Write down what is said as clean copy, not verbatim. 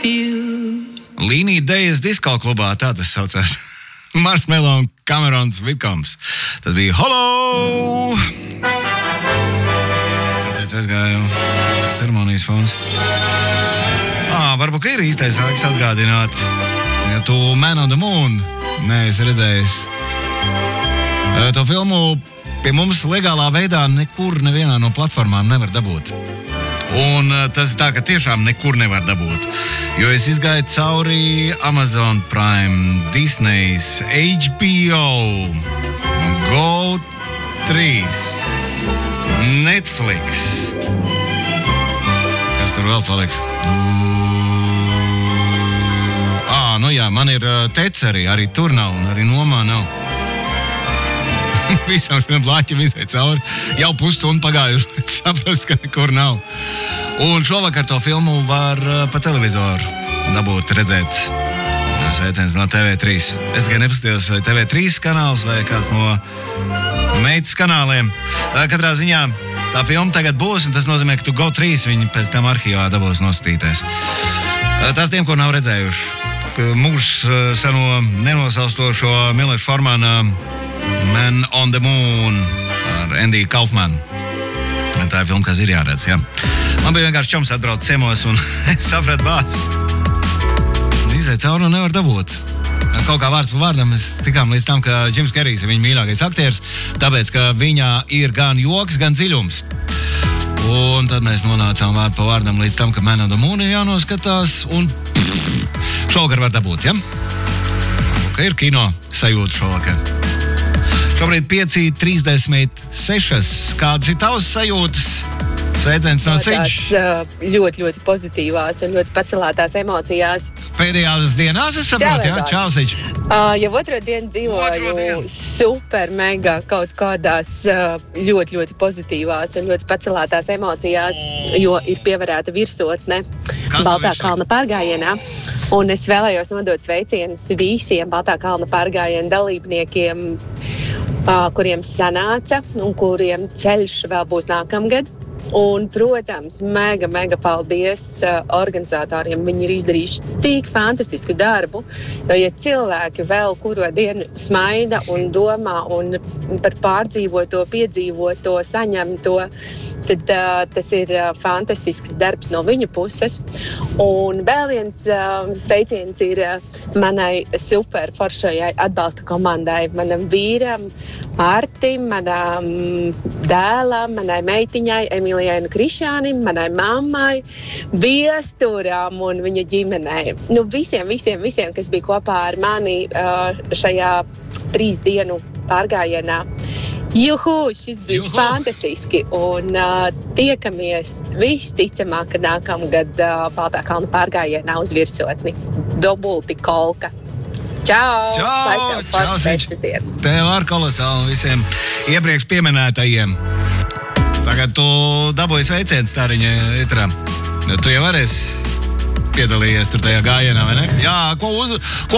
Līnija Dejas disko klubā, tā tas saucās. Marshmello un Camerons Vidkoms. Tas bija Hello! Kāpēc aizgāju šīs ceremonijas fonds? Varbūt ir īstais laiks atgādināt, ja tu Man on the Moon neesi redzējis. To filmu pie mums legālā veidā nekur nevienā no platformām nevar dabūt. Un tas ir tā, ka tiešām nekur nevar dabūt. Jo es izgāju cauri Amazon Prime, Disney's, HBO, Go3, Netflix. Kas tur vēl palika? Nu jā, man ir Tece arī tur nav, un arī Nomā nav. Visam šiem blāķiem izēja cauri. Jau pusstundu pagājusi, lai saprast, ka nekur nav. Un šovakar to filmu var pa televizoru dabūt redzēt. Sveiciens no TV3. Es gan nepaskatījos, vai TV3 kanāls vai kāds no meitas kanāliem. Katrā ziņā tā filma tagad būs, un tas nozīmē, ka tu Go3 viņi pēc tam arhīvā dabūs noskatīties. Tas tiem, ko nav redzējuši. Mūsu seno nenosaustošo Miloša Formana Man on the Moon ar Endiju Kaufmanu. Tā ir filma, kas ir jāredz, jā. Man bija vienkārši čoms atbrauc ciemos un es sapratu bāc. Izēt cauri un nevar dabūt. Kaut kā vārds pa vārdam mēs tikām līdz tam, ka Jims Kerijs ir viņa mīļākais aktieris, tāpēc, ka viņā ir gan joks, gan dziļums. Un tad mēs nonācām vārdu pa vārdam līdz tam, ka Man on the Moon ir jānoskatās un šovakar var dabūt, ja? Ka ir kino sajūta šovakar. Šobrīd 5:36. Kādas ir tavas sajūtas? Sveiciens no Siģis. Ļoti, ļoti pozitīvās un ļoti pacelātās emocijās. Pēdējās dienās es saprotu, jā? Čau, Siģi. Jau otro dienu dzīvoju super mega kaut kādās ļoti, ļoti pozitīvās un ļoti pacelātās emocijās, jo ir pievarēta virsotne Baltā kalna pārgājienā. Un es vēlējos nodot sveicienus visiem Baltā kalna pārgājiena dalībniekiem, kuriem sanāca un kuriem ceļš vēl būs nākamgad. Un, protams, mega paldies organizatoriem. Viņi ir izdarījuši tik fantastisku darbu, jo, ja cilvēki vēl kuro dienu smaida un domā un par pārdzīvoto, piedzīvoto, saņemto, tad tas ir fantastisks darbs no viņu puses. Un vēl viens sveiciens ir manai super foršajai atbalsta komandai, manam vīram, Mārtim, manam dēlam, manai meitiņai, Emilijai un Krišānim, manai mammai, Viesturam un viņa ģimenei. Visiem, kas bija kopā ar mani šajā 3 dienu pārgājienā. Šis bija fantastiski un tiekamies visticamāk, ka nākamgad Baltā kalna pārgājienā uz virsotni. Dubulti kolka. Čau! Čau, Siģi! Tev ar kolosāli visiem iepriekš pieminētajiem. Tagad tu dabūji sveiciens Tāriņa itrā. Tu jau varēsi piedalījies tur tajā gājienā, vai ne? Jā, ko